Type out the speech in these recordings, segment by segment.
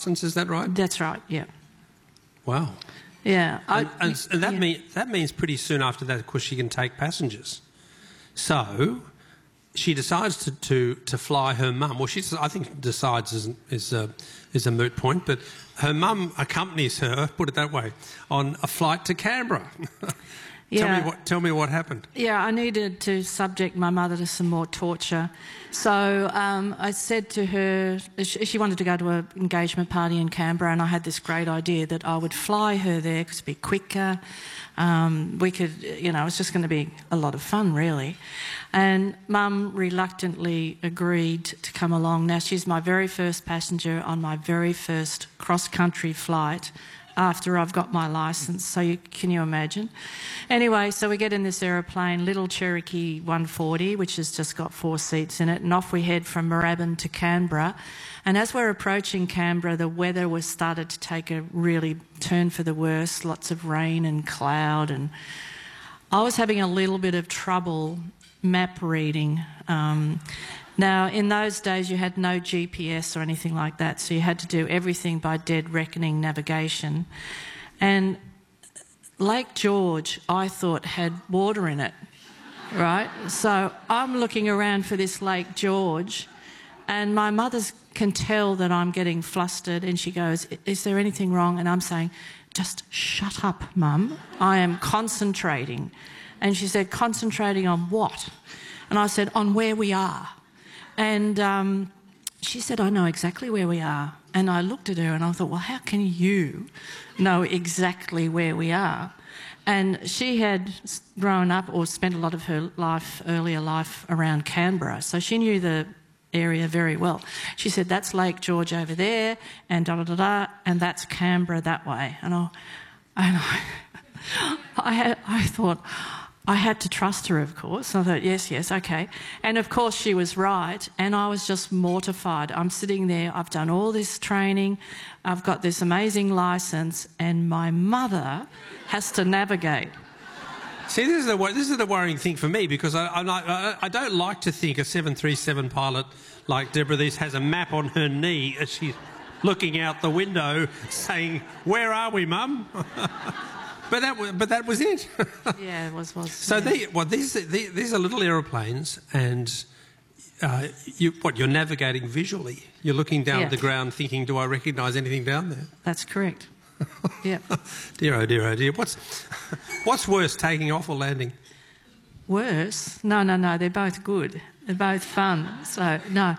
licence, is that right? That's right, yeah. Wow. Yeah. And that means pretty soon after that, of course, she can take passengers. So she decides to fly her mum. Well, I think decides is a moot point, but her mum accompanies her, put it that way, on a flight to Canberra. Yeah. Tell me what happened. Yeah, I needed to subject my mother to some more torture. So I said to her, she wanted to go to an engagement party in Canberra, and I had this great idea that I would fly her there because it'd be quicker. We could, it was just going to be a lot of fun, really. And Mum reluctantly agreed to come along. Now, she's my very first passenger on my very first cross-country flight after I've got my licence, so can you imagine? Anyway, so we get in this aeroplane, little Cherokee 140, which has just got 4 seats in it, and off we head from Moorabbin to Canberra. And as we're approaching Canberra, the weather was started to take a really turn for the worse, lots of rain and cloud, and I was having a little bit of trouble map reading. Now, in those days, you had no GPS or anything like that, so you had to do everything by dead reckoning navigation. And Lake George, I thought, had water in it, right? So I'm looking around for this Lake George, and my mother can tell that I'm getting flustered, and she goes, "Is there anything wrong?" And I'm saying, "Just shut up, Mum. I am concentrating." And she said, "Concentrating on what?" And I said, "On where we are." And she said, "I know exactly where we are." And I looked at her and I thought, well, how can you know exactly where we are? And she had grown up or spent a lot of her earlier life around Canberra, so she knew the area very well. She said, "That's Lake George over there, and da-da-da-da, and that's Canberra that way." And I thought, I had to trust her, of course. I thought, yes, okay. And, of course, she was right, and I was just mortified. I'm sitting there, I've done all this training, I've got this amazing licence, and my mother has to navigate. See, this is the worrying thing for me, because I don't like to think a 737 pilot like Deborah Thies has a map on her knee as she's looking out the window saying, "Where are we, Mum?" But that was it. Yeah, it was. So yeah. These are little aeroplanes, and you're navigating visually. You're looking down at the ground, thinking, "Do I recognise anything down there?" That's correct. Yeah. Dear, oh dear, oh dear. What's worse, taking off or landing? Worse? No. They're both good. They're both fun. So no,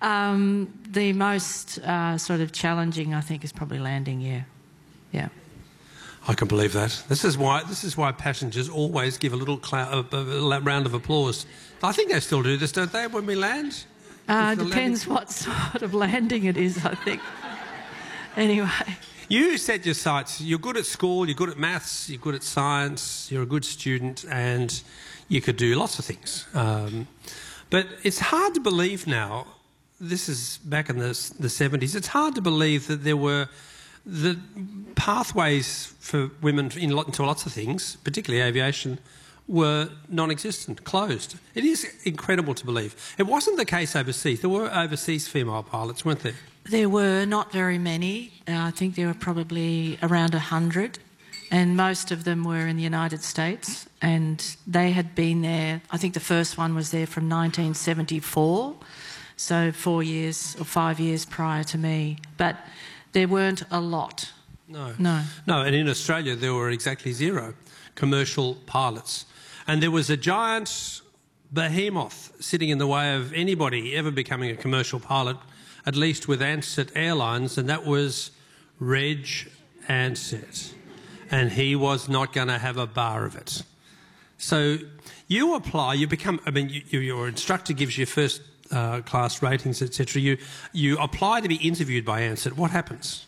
the most sort of challenging, I think, is probably landing. Yeah. I can believe that. This is why passengers always give a little round of applause. I think they still do this, don't they, when we land? Depends what sort of landing it is, I think. Anyway. You set your sights. You're good at school, you're good at maths, you're good at science, you're a good student, and you could do lots of things. But it's hard to believe now, this is back in the 70s, it's hard to believe that there were the pathways for women into lots of things, particularly aviation, were non-existent, closed. It is incredible to believe. It wasn't the case overseas. There were overseas female pilots, weren't there? There were not very many. I think there were probably around 100, and most of them were in the United States, and they had been there. I think the first one was there from 1974, so 4 years or 5 years prior to me. But there weren't a lot. No, and in Australia there were exactly 0 commercial pilots. And there was a giant behemoth sitting in the way of anybody ever becoming a commercial pilot, at least with Ansett Airlines, and that was Reg Ansett. And he was not going to have a bar of it. So you apply, your instructor gives you first class ratings, etc. You apply to be interviewed by Ansett. What happens?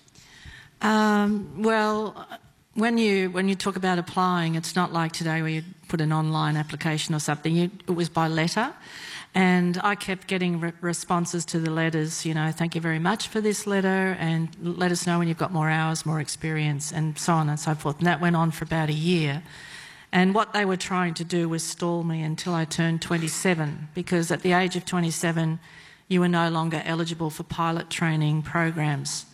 Well, when you talk about applying, it's not like today where you put an online application or something. It was by letter, and I kept getting responses to the letters. Thank you very much for this letter, and let us know when you've got more hours, more experience, and so on and so forth. And that went on for about a year. And what they were trying to do was stall me until I turned 27, because at the age of 27, you were no longer eligible for pilot training programs.